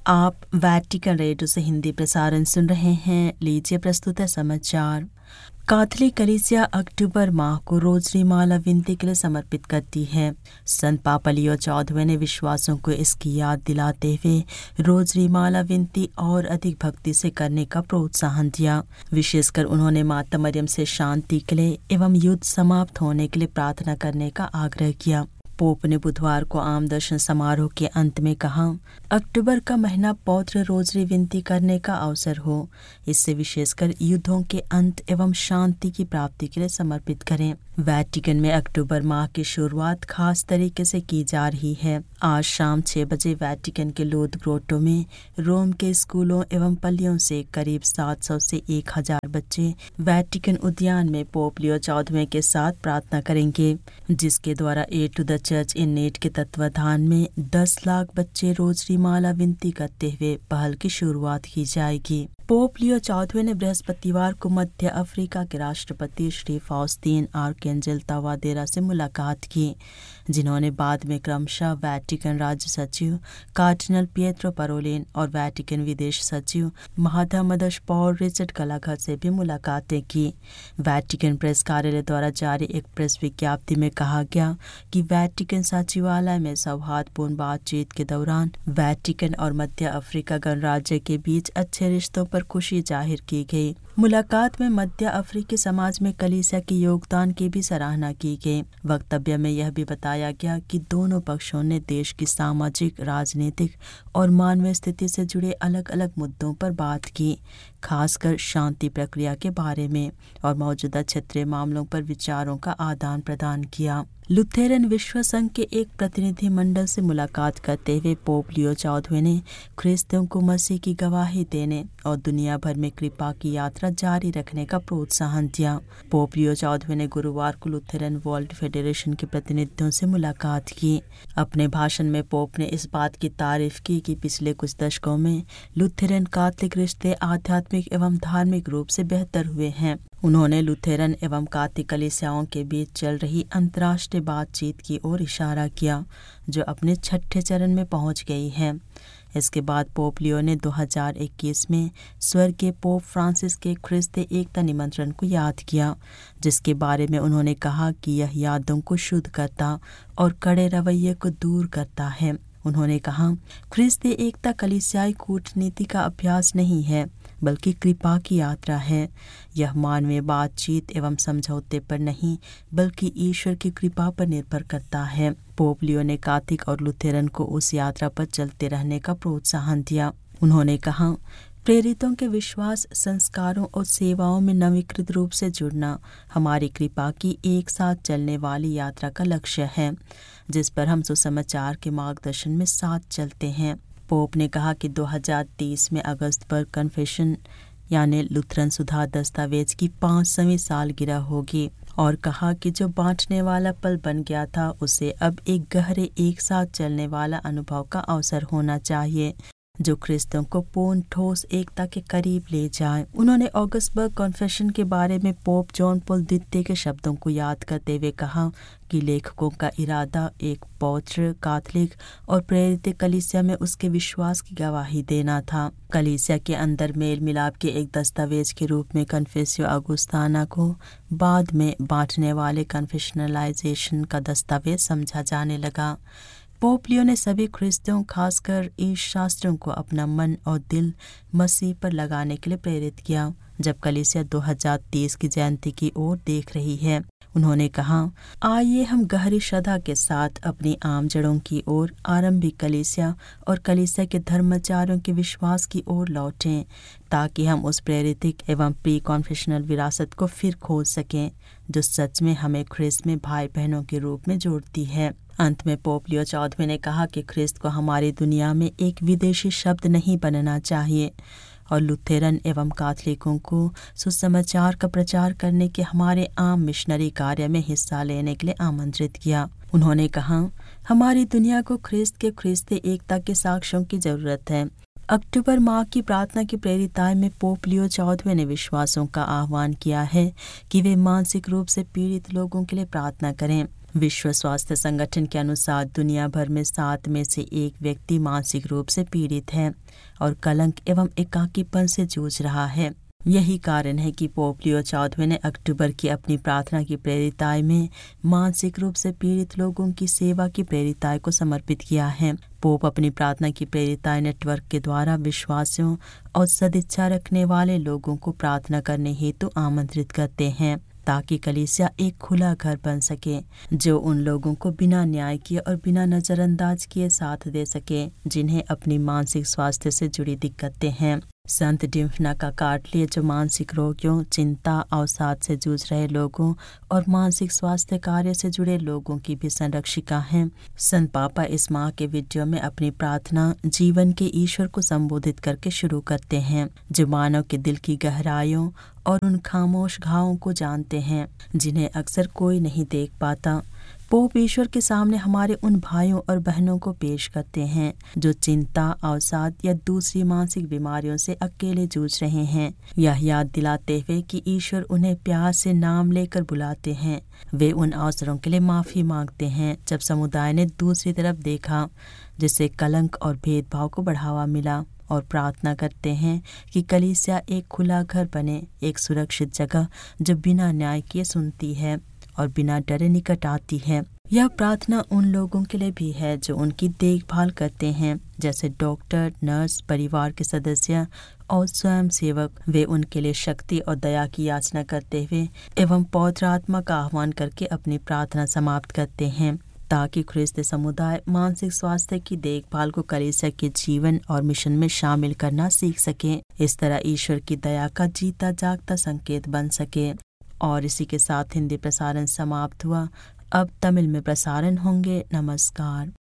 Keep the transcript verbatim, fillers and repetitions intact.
आप Vatican radio से हिंदी प्रसारण सुन रहे हैं। लीजिए प्रस्तुत है समाचार। कैथोलिक कलीसिया अक्टूबर माह को रोजरी माला विनती के लिए समर्पित करती है। संत पापा लियो चौदहवें ने विश्वासों को इसकी याद दिलाते हुए रोजरी माला विनती और अधिक भक्ति से करने का प्रोत्साहन दिया। विशेषकर उन्होंने माता मरियम से शांति के लिए एवं युद्ध समाप्त होने के लिए प्रार्थना करने का आग्रह किया। पोप ने बुधवार को आम दर्शन समारोह के अंत में कहा, अक्टूबर का महीना पौत्र रोजरी विनती करने का अवसर हो। इससे विशेषकर युद्धों के अंत एवं शांति की प्राप्ति के लिए समर्पित करें। वैटिकन में अक्टूबर माह की शुरुआत खास तरीके से की जा रही है। आज शाम छह बजे वैटिकन के लोद ग्रोटो में रोम के स्कूलों एवं पल्लियों से करीब सात सौ से एक हजार बच्चे वैटिकन उद्यान में पोप लियो चौदहवें के साथ प्रार्थना करेंगे, जिसके द्वारा ए to the church in need के तत्वाधान में दस लाख बच्चे रोजरी माला विनती करते हुए पहल की शुरुआत की जाएगी। पोप लियो चौदहवें ने बृहस्पतिवार को मध्य अफ्रीका के राष्ट्रपति श्री फाउस्टीन आर्केंजेल तावादेरा से मुलाकात की, जिन्होंने बाद में क्रमशः वैटिकन राज्य सचिव कार्डिनल पिएट्रो पारोलिन और वैटिकन विदेश सचिव महामदश पॉल रिचर्ड गलाघर से भी मुलाकातें की। वैटिकन प्रेस कार्यालय द्वारा जारी एक प्रेस विज्ञप्ति में कहा गया कि वैटिकन सचिवालय में सौहार्दपूर्ण बातचीत के दौरान वैटिकन और मध्य अफ्रीका गणराज्य के बीच अच्छे रिश्तों पर खुशी जाहिर की गई। मुलाकात में मध्य अफ्रीकी समाज में कलीसिया के योगदान की भी सराहना की गई। वक्तव्य में यह भी बताया गया कि दोनों पक्षों ने देश की सामाजिक, राजनीतिक और मानवीय स्थिति से जुड़े अलग अलग मुद्दों पर बात की, खासकर शांति प्रक्रिया के बारे में, और मौजूदा क्षेत्रीय मामलों पर विचारों का आदान प्रदान किया। लुथेरन विश्व संघ के एक प्रतिनिधि मंडल से मुलाकात करते हुए पोप लियो चौदहवें ने ख्रिस्तियों को मसीह की गवाही देने और दुनिया भर में कृपा की यात्रा जारी रखने का प्रोत्साहन दिया। पोप लियो चौदहवें ने गुरुवार को लुथेरन वर्ल्ड फेडरेशन के प्रतिनिधियों से मुलाकात की। अपने भाषण में पोप ने इस बात की तारीफ की कि पिछले कुछ दशकों में लुथेरन कैथोलिक रिश्ते आध्यात्मिक एवं धार्मिक रूप से बेहतर हुए हैं। उन्होंने लुथेरन एवं कैथोलिक कलीसियाओं के बीच चल रही अंतर्राष्ट्रीय बातचीत की ओर इशारा किया, जो अपने छठे चरण में पहुंच गई है। इसके बाद पोप लियो ने दो हज़ार इक्कीस में स्वर्गीय पोप फ्रांसिस के ख्रिस्ती एकता निमंत्रण को याद किया, जिसके बारे में उन्होंने कहा कि यह यादों को शुद्ध करता और कड़े रवैये को दूर करता है। उन्होंने कहा, ख्रिस्ती एकता कलीसियाई कूटनीति का अभ्यास नहीं है, बल्कि कृपा की यात्रा है। यह मानवीय बातचीत एवं समझौते पर नहीं, बल्कि ईश्वर की कृपा पर निर्भर करता है। पोप लियो ने कैथोलिक और लुथेरन को उस यात्रा पर चलते रहने का प्रोत्साहन दिया। उन्होंने कहा, प्रेरितों के विश्वास, संस्कारों और सेवाओं में नवीकृत रूप से जुड़ना हमारी कृपा की एक साथ चलने वाली यात्रा का लक्ष्य है, जिस पर हम सुसमाचार के मार्गदर्शन में साथ चलते हैं। पोप ने कहा कि दो हज़ार तीस में अगस्त पर कन्फेशन यानी लुथरन सुधार दस्तावेज की पाँच सौवीं सालगिरह होगी, और कहा कि जो बांटने वाला पल बन गया था, उसे अब एक गहरे एक साथ चलने वाला अनुभव का अवसर होना चाहिए, जो ख्रिस्तियों को पूर्ण ठोस एकता के करीब ले जाए। उन्होंने ऑगस्टबर्ग कॉन्फेशन के बारे में पोप जॉन पॉल द्वितीय के शब्दों को याद करते हुए कहा कि लेखकों का इरादा एक पौत्र, कैथोलिक और प्रेरित कलीसिया में उसके विश्वास की गवाही देना था। कलीसिया के अंदर मेल मिलाप के एक दस्तावेज के रूप में कन्फेसियो अगुस्ताना को बाद में बांटने वाले कन्फेशनलाइजेशन का दस्तावेज समझा जाने लगा। पोप लियो ने सभी ख्रिस्तियों, खासकर ईश शास्त्रियों को अपना मन और दिल मसीह पर लगाने के लिए प्रेरित किया, जब कलीसिया दो हज़ार तीस की जयंती की ओर देख रही है। उन्होंने कहा, आइए हम गहरी श्रद्धा के साथ अपनी आम जड़ों की ओर, आरंभिक कलीसिया और कलीसिया के धर्माचार्यों के विश्वास की ओर लौटें, ताकि हम उस प्रेरितिक एवं प्री कॉन्फेशनल विरासत को फिर खोज सकें, जो सच में हमें ख्रिस्त में भाई बहनों के रूप में जोड़ती है। अंत में पोप लियो चौदहवें ने कहा कि ख्रिस्त को हमारी दुनिया में एक विदेशी शब्द नहीं बनना चाहिए, और लुथेरन एवं कैथोलिकों को सुसमाचार का प्रचार करने के हमारे आम मिशनरी कार्य में हिस्सा लेने के लिए आमंत्रित किया। उन्होंने कहा, हमारी दुनिया को ख्रिस्त के ख्रिस्ती एकता के साक्ष्यों की जरूरत है। अक्टूबर माह की प्रार्थना की प्रेरिताएं में पोप लियो चौदहवें ने विश्वासों का आह्वान किया है कि वे मानसिक रूप से पीड़ित लोगों के लिए प्रार्थना करें। विश्व स्वास्थ्य संगठन के अनुसार दुनिया भर में सात में से एक व्यक्ति मानसिक रूप से पीड़ित है और कलंक एवं एकाकीपन से जूझ रहा है। यही कारण है कि पोप लियो चौदहवें ने अक्टूबर की अपनी प्रार्थना की प्रेरिताई में मानसिक रूप से पीड़ित लोगों की सेवा की प्रेरिताई को समर्पित किया है। पोप अपनी प्रार्थना की प्रेरिताई नेटवर्क के द्वारा विश्वासियों और सदिच्छा रखने वाले लोगों को प्रार्थना करने हेतु आमंत्रित करते हैं ताकि कलीसिया एक खुला घर बन सके जो उन लोगों को बिना न्याय किए और बिना नजरअंदाज किए साथ दे सके जिन्हें अपनी मानसिक स्वास्थ्य से जुड़ी दिक्कतें हैं। संत डिम्फना का कार्टलिए जो मानसिक रोगियों, चिंता, अवसाद से जूझ रहे लोगों और मानसिक स्वास्थ्य कार्य से जुड़े लोगों की भी संरक्षिका हैं। संत पापा इस माह के वीडियो में अपनी प्रार्थना जीवन के ईश्वर को संबोधित करके शुरू करते हैं जो मानव के दिल की गहराइयों और उन खामोश घावों को जानते हैं जिन्हें अक्सर कोई नहीं देख पाता। पोप ईश्वर के सामने हमारे उन भाइयों और बहनों को पेश करते हैं जो चिंता, अवसाद या दूसरी मानसिक बीमारियों से अकेले जूझ रहे हैं। यह याद दिलाते हुए कि ईश्वर उन्हें प्यार से नाम लेकर बुलाते हैं। वे उन अवसरों के लिए माफी मांगते हैं जब समुदाय ने दूसरी तरफ देखा जिससे कलंक और भेदभाव को बढ़ावा मिला और प्रार्थना करते हैं कि कलीसिया एक खुला घर बने, एक सुरक्षित जगह जो बिना न्याय किए सुनती है और बिना डरे निकट आती है। यह प्रार्थना उन लोगों के लिए भी है जो उनकी देखभाल करते हैं जैसे डॉक्टर, नर्स, परिवार के सदस्य और स्वयं सेवक। वे उनके लिए शक्ति और दया की याचना करते हुए एवं पवित्र आत्मा का आह्वान करके अपनी प्रार्थना समाप्त करते हैं ताकि ख्रिस्त समुदाय मानसिक स्वास्थ्य की देखभाल को कलीसिया के जीवन और मिशन में शामिल करना सीख सके। इस तरह ईश्वर की दया का जीता जागता संकेत बन सके। और इसी के साथ हिंदी प्रसारण समाप्त हुआ। अब तमिल में प्रसारण होंगे। नमस्कार।